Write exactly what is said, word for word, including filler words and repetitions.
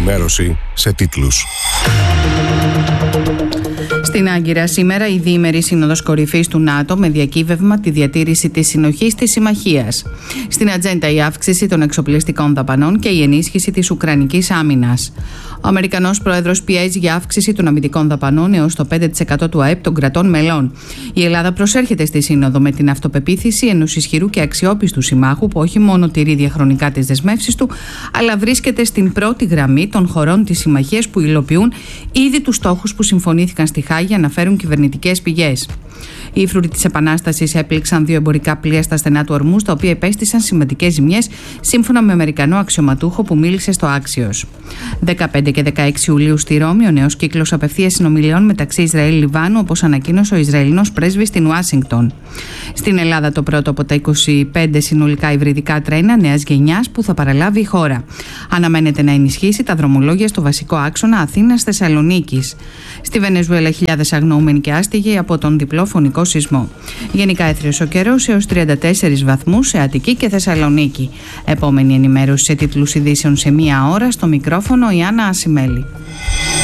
ενημέρωση σε τίτλους. Στην Άγκυρα σήμερα η διήμερη Σύνοδος Κορυφής του ΝΑΤΟ με διακύβευμα τη διατήρηση της συνοχής της συμμαχίας. Στην ατζέντα η αύξηση των εξοπλιστικών δαπανών και η ενίσχυση της ουκρανικής άμυνας. Ο Αμερικανός Πρόεδρος πιέζει για αύξηση των αμυντικών δαπανών έως το πέντε τοις εκατό του ΑΕΠ των κρατών μελών. Η Ελλάδα προσέρχεται στη Σύνοδο με την αυτοπεποίθηση ενός ισχυρού και αξιόπιστου συμμάχου που όχι μόνο τηρεί διαχρονικά τις δεσμεύσεις του, αλλά βρίσκεται στην πρώτη γραμμή των χωρών της συμμαχίας που υλοποιούν ήδη τους στόχους που συμφωνήθηκαν στη Χάγη, αναφέρουν κυβερνητικές πηγές. Οι ύφρουροι της Επανάστασης έπληξαν δύο εμπορικά πλοία στα στενά του Ορμούζ, τα οποία επέστησαν σημαντικές ζημιές, σύμφωνα με Αμερικανό αξιωματούχο που μίλησε στο Άξιος. δεκαπέντε και δεκαέξι Ιουλίου στη Ρώμη, ο νέος κύκλος απευθείας συνομιλιών μεταξύ Ισραήλ-Λιβάνου, όπως ανακοίνωσε ο Ισραηλινός πρέσβης στην Ουάσιγκτον. Στην Ελλάδα, το πρώτο από τα είκοσι πέντε συνολικά υβριδικά τρένα νέας γενιάς που θα παραλάβει η χώρα. Αναμένεται να ενισχύσει τα δρομολόγια στο βασικό άξονα Αθήνας-Θεσσαλονίκης. Στη Βενεζουέλα, χιλιάδες αγνοούμενοι και άστιγοι από τον διπλό φωνικό σεισμό. Γενικά έθριος ο καιρός έως τριάντα τέσσερις βαθμούς σε Αττική και Θεσσαλονίκη. Επόμενη ενημέρωση σε τίτλους ειδήσεων σε μία ώρα, στο μικρόφωνο η Άννα Ασημέλη.